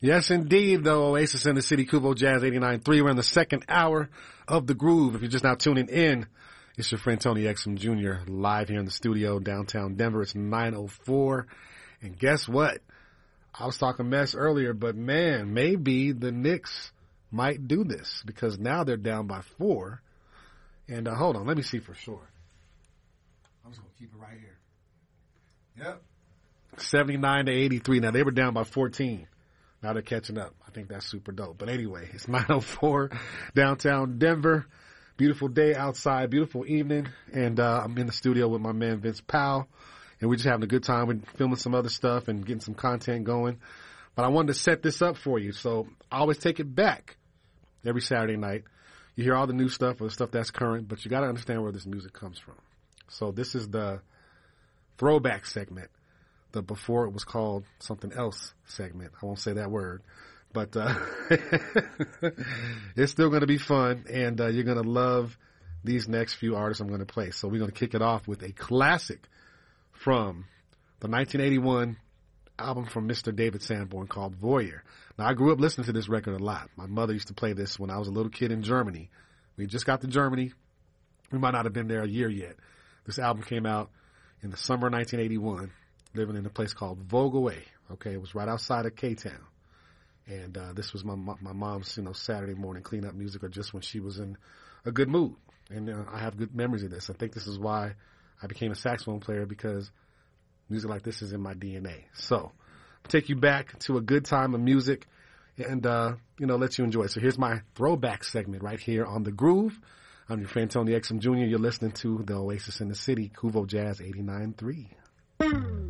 Yes, indeed, though. Oasis in the City, Kuvo Jazz 89.3. We're in the second hour of The Groove. If you're just now tuning in, it's your friend Tony Exum Jr. live here in the studio downtown Denver. It's 9:04. And guess what? I was talking mess earlier, but man, maybe the Knicks might do this because now they're down by 4. And hold on, let me see for sure. I'm just going to keep it right here. Yep. 79-83. Now they were down by 14. Now they're catching up. I think that's super dope. But anyway, it's 9:04 downtown Denver. Beautiful day outside, beautiful evening. And I'm in the studio with my man Vince Powell. And we're just having a good time. We're filming some other stuff and getting some content going. But I wanted to set this up for you. So I always take it back every Saturday night. You hear all the new stuff or the stuff that's current, but you got to understand where this music comes from. So this is the throwback segment. The before it was called something else segment. I won't say that word, but it's still going to be fun, and you're going to love these next few artists I'm going to play. So we're going to kick it off with a classic from the 1981 album from Mr. David Sanborn called Voyeur. Now, I grew up listening to this record a lot. My mother used to play this when I was a little kid in Germany. We just got to Germany. We might not have been there a year yet. This album came out in the summer of 1981. Living in a place called Vogaway. Okay, it was right outside of K-Town. And this was my mom's, Saturday morning cleanup music, or just when she was in a good mood. And I have good memories of this. I think this is why I became a saxophone player, because music like this is in my DNA. So I'll take you back to a good time of music and, let you enjoy it. So here's my throwback segment right here on The Groove. I'm your friend Tony Exum Jr. You're listening to the Oasis in the City, Kuvo Jazz 89.3.